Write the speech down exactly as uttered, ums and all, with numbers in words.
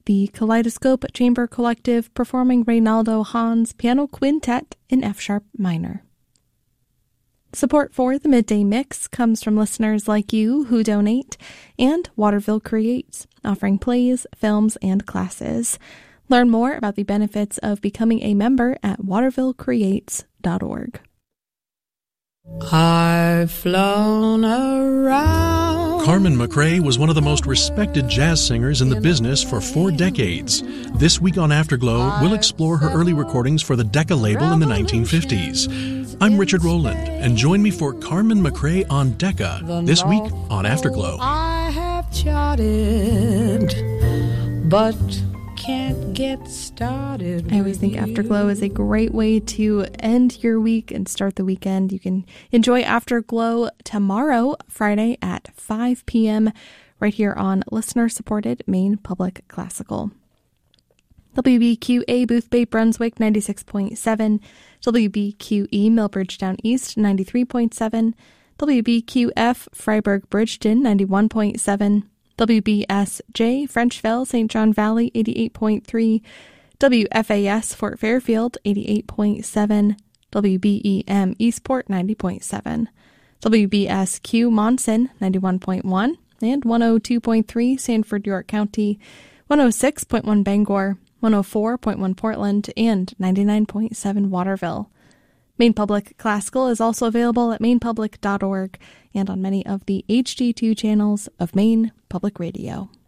the Kaleidoscope Chamber Collective performing Reynaldo Hahn's Piano Quintet in F-sharp minor. Support for the Midday Mix comes from listeners like you who donate, and Waterville Creates, offering plays, films, and classes. Learn more about the benefits of becoming a member at waterville creates dot org. I've flown around. Carmen McRae was one of the most respected jazz singers in the business for four decades. This week on Afterglow, we'll explore her early recordings for the Decca label in the nineteen fifties. I'm Richard Rowland, and join me for Carmen McRae on Decca this week on Afterglow. I have charted, but can't get started. I always think Afterglow is a great way to end your week and start the weekend. You can enjoy Afterglow tomorrow, Friday at five p.m. right here on listener-supported Maine Public Classical. W B Q A Boothbay Brunswick ninety-six point seven, W B Q E Millbridge Down East ninety-three point seven, W B Q F Freiburg Bridgeton ninety-one point seven, W B S J Frenchville Saint John Valley eighty-eight point three, W F A S Fort Fairfield eighty-eight point seven, W B E M Eastport ninety point seven, W B S Q Monson ninety-one point one, and one oh two point three Sanford, York County, one oh six point one Bangor, one oh four point one Portland, and ninety-nine point seven Waterville. Maine Public Classical is also available at maine public dot org and on many of the H D two channels of Maine Public Radio.